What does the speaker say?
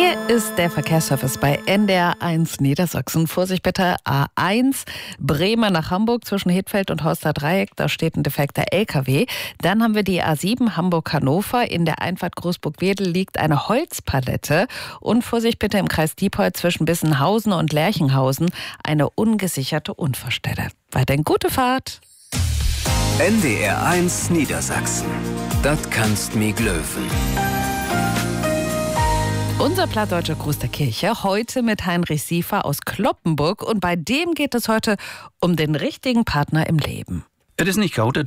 Hier ist der Verkehrsservice bei NDR1 Niedersachsen. Vorsicht bitte, A1 Bremen nach Hamburg zwischen Hedfeld und Horster Dreieck. Da steht ein defekter LKW. Dann haben wir die A7 Hamburg-Hannover. In der Einfahrt Großburg-Wedel liegt eine Holzpalette. Und Vorsicht bitte im Kreis Diepholz zwischen Bissenhausen und Lerchenhausen eine ungesicherte Unfallstelle. Weiterhin gute Fahrt. NDR1 Niedersachsen. Das kannst mi glöwen. Unser plattdeutscher Gruß der Kirche, heute mit Heinrich Siefer aus Cloppenburg. Und bei dem geht es heute um den richtigen Partner im Leben. Es ist nicht gaut,